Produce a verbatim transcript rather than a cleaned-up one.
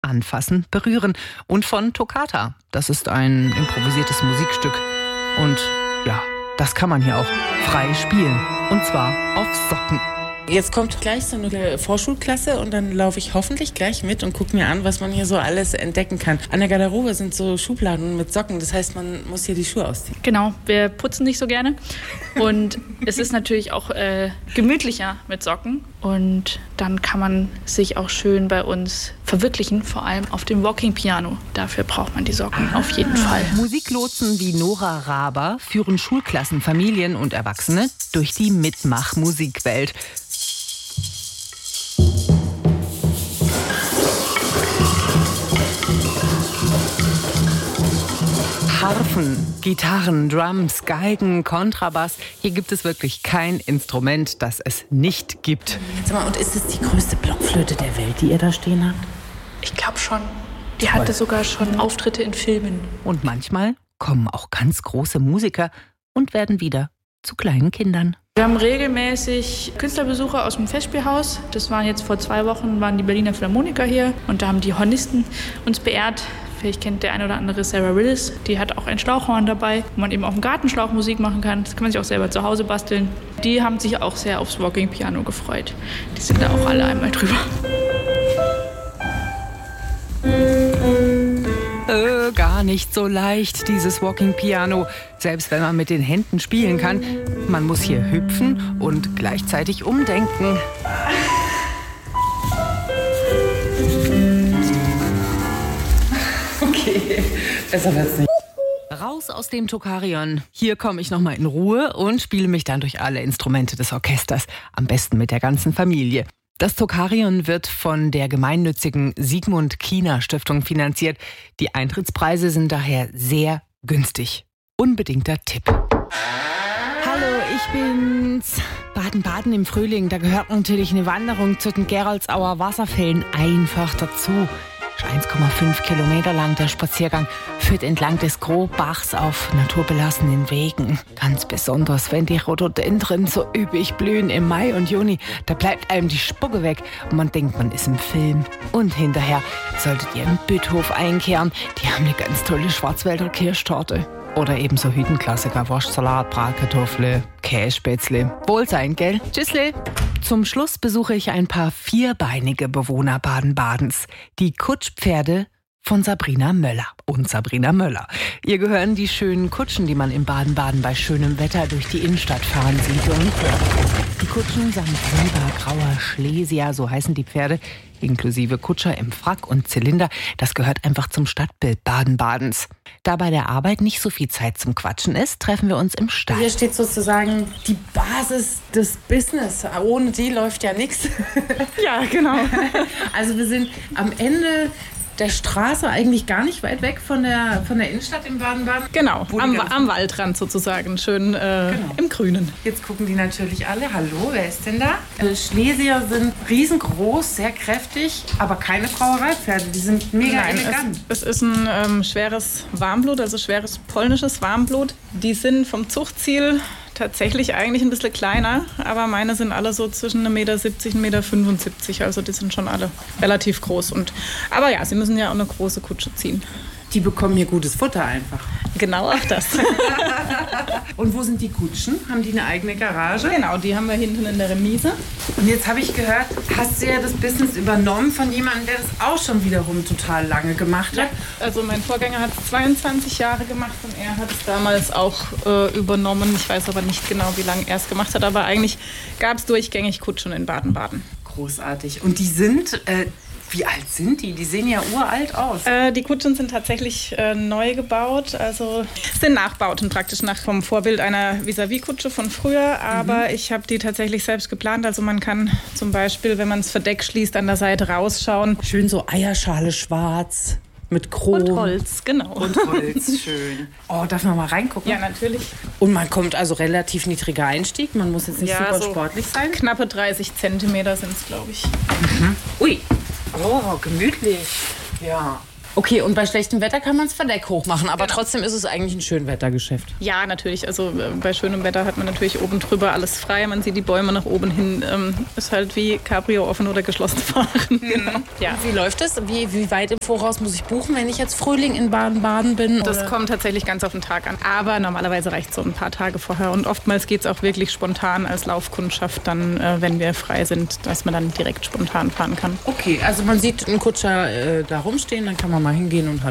Anfassen, Berühren und von Toccata. Das ist ein improvisiertes Musikstück. Und ja, das kann man hier auch frei spielen. Und zwar auf Socken. Jetzt kommt gleich so eine Vorschulklasse und dann laufe ich hoffentlich gleich mit und gucke mir an, was man hier so alles entdecken kann. An der Garderobe sind so Schubladen mit Socken, das heißt, man muss hier die Schuhe ausziehen. Genau, wir putzen nicht so gerne und es ist natürlich auch äh, gemütlicher mit Socken und dann kann man sich auch schön bei uns verwirklichen, vor allem auf dem Walking Piano. Dafür braucht man die Socken ah. auf jeden Fall. Musiklotsen wie Nora Raber führen Schulklassen, Familien und Erwachsene durch die Mitmach-Musikwelt. Harfen, Gitarren, Drums, Geigen, Kontrabass. Hier gibt es wirklich kein Instrument, das es nicht gibt. Sag mal, und ist es die größte Blockflöte der Welt, die ihr da stehen habt? Ich glaube schon. Die Toll. Hatte sogar schon Auftritte in Filmen. Und manchmal kommen auch ganz große Musiker und werden wieder zu kleinen Kindern. Wir haben regelmäßig Künstlerbesucher aus dem Festspielhaus. Das waren jetzt vor zwei Wochen, waren die Berliner Philharmoniker hier. Und da haben die Hornisten uns beehrt. Vielleicht kennt der eine oder andere Sarah Willis. Die hat auch ein Schlauchhorn dabei, wo man eben auf dem Gartenschlauch Musik machen kann. Das kann man sich auch selber zu Hause basteln. Die haben sich auch sehr aufs Walking Piano gefreut. Die sind da auch alle einmal drüber. Äh, gar nicht so leicht, dieses Walking Piano. Selbst wenn man mit den Händen spielen kann. Man muss hier hüpfen und gleichzeitig umdenken. Okay, besser wird's nicht. Raus aus dem Toccarion. Hier komme ich nochmal in Ruhe und spiele mich dann durch alle Instrumente des Orchesters. Am besten mit der ganzen Familie. Das Toccarion wird von der gemeinnützigen Sigmund Kiener Stiftung finanziert. Die Eintrittspreise sind daher sehr günstig. Unbedingter Tipp. Hallo, ich bin's. Baden-Baden im Frühling, da gehört natürlich eine Wanderung zu den Geroldsauer Wasserfällen einfach dazu. eins Komma fünf Kilometer lang der Spaziergang führt entlang des Grobachs auf naturbelassenen Wegen. Ganz besonders, wenn die Rhododendren so üppig blühen im Mai und Juni, da bleibt einem die Spucke weg und man denkt, man ist im Film. Und hinterher solltet ihr im Büthof einkehren, die haben eine ganz tolle Schwarzwälder Kirschtorte. Oder eben so Hüttenklassiker, Wurstsalat, Bratkartoffel, Kässpätzle. Wohlsein, gell? Tschüssle! Zum Schluss besuche ich ein paar vierbeinige Bewohner Baden-Badens. Die Kutschpferde von Sabrina Möller. Und Sabrina Möller. Ihr gehören die schönen Kutschen, die man in Baden-Baden bei schönem Wetter durch die Innenstadt fahren sieht. Und die Kutschen samt silbergrauer Schlesier, so heißen die Pferde, inklusive Kutscher im Frack und Zylinder, das gehört einfach zum Stadtbild Baden-Badens. Da bei der Arbeit nicht so viel Zeit zum Quatschen ist, treffen wir uns im Stall. Hier steht sozusagen die Basis des Business. Ohne die läuft ja nichts. Ja, genau. Also wir sind am Ende der Straße, eigentlich gar nicht weit weg von der, von der Innenstadt in Baden-Baden. Genau, am, am Waldrand sozusagen, schön äh, genau. Im Grünen. Jetzt gucken die natürlich alle. Hallo, wer ist denn da? Die Schlesier sind riesengroß, sehr kräftig, aber keine Brauereipferde. Die sind mega Nein, elegant. Es, es ist ein ähm, schweres Warmblut, also schweres polnisches Warmblut. Die sind vom Zuchtziel tatsächlich eigentlich ein bisschen kleiner, aber meine sind alle so zwischen eins Komma siebzig und eins Komma fünfundsiebzig, also die sind schon alle relativ groß. Und, aber ja, sie müssen ja auch eine große Kutsche ziehen. Die bekommen hier gutes Futter einfach. Genau auch das. Und wo sind die Kutschen? Haben die eine eigene Garage? Genau, die haben wir hinten in der Remise. Und jetzt habe ich gehört, hast du ja das Business übernommen von jemandem, der das auch schon wiederum total lange gemacht hat. Ja, also mein Vorgänger hat es zweiundzwanzig Jahre gemacht und er hat es damals auch äh, übernommen. Ich weiß aber nicht genau, wie lange er es gemacht hat, aber eigentlich gab es durchgängig Kutschen in Baden-Baden. Großartig. Und die sind... Äh, Wie alt sind die? Die sehen ja uralt aus. Äh, die Kutschen sind tatsächlich äh, neu gebaut. Also sind Nachbauten praktisch nach vom Vorbild einer Vis-à-vis-Kutsche von früher. Aber mhm. ich habe die tatsächlich selbst geplant. Also man kann zum Beispiel, wenn man das Verdeck schließt, an der Seite rausschauen. Schön so Eierschale schwarz. Mit Chrom. Und Holz, genau. Und Holz, schön. Oh, darf man mal reingucken? Ja, natürlich. Und man kommt also relativ niedriger Einstieg. Man muss jetzt nicht ja, super so sportlich sein. Knappe dreißig Zentimeter sind es, glaube ich. Mhm. Ui. Oh, gemütlich. Ja. Okay, und bei schlechtem Wetter kann man es Verdeck hochmachen, aber genau. Trotzdem ist es eigentlich ein Schönwettergeschäft. Ja, natürlich. Also äh, bei schönem Wetter hat man natürlich oben drüber alles frei. Man sieht die Bäume nach oben hin. Ähm, ist halt wie Cabrio offen oder geschlossen fahren. Genau. Ja. Wie läuft es? Wie, wie weit im Voraus muss ich buchen, wenn ich jetzt Frühling in Baden-Baden bin? Das oder? kommt tatsächlich ganz auf den Tag an. Aber normalerweise reicht es so ein paar Tage vorher. Und oftmals geht es auch wirklich spontan als Laufkundschaft, dann, äh, wenn wir frei sind, dass man dann direkt spontan fahren kann. Okay, also man sieht einen Kutscher äh, da rumstehen, dann kann man mal hingehen und